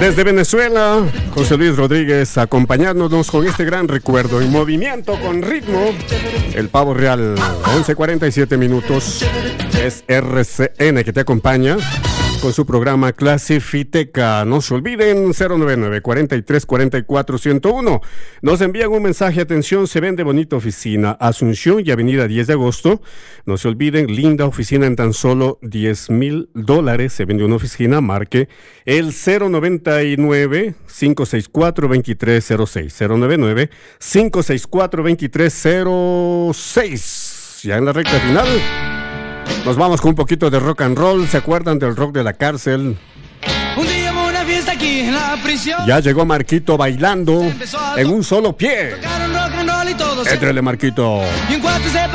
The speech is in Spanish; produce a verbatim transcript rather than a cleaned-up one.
Desde Venezuela, José Luis Rodríguez acompañándonos con este gran recuerdo en movimiento con ritmo. El Pavo Real, once cuarenta y siete minutos. Es R C N que te acompaña con su programa Clasifiteca. No se olviden, cero noventa y nueve, cuarenta y tres, cuarenta y cuatro, ciento uno. Nos envían un mensaje, atención, se vende bonita oficina, Asunción y Avenida diez de agosto. No se olviden, linda oficina en tan solo diez mil dólares. Se vende una oficina, marque el cero noventa y nueve, cinco sesenta y cuatro, veintitrés cero seis. cero noventa y nueve, cinco sesenta y cuatro, veintitrés cero seis. Ya en la recta final. Nos vamos con un poquito de rock and roll. ¿Se acuerdan del rock de la cárcel? Un día hubo una fiesta aquí en la prisión. Ya llegó Marquito bailando en un solo pie. Tocaron rock and roll y todo se- Éntrale, Marquito. Y en cuanto se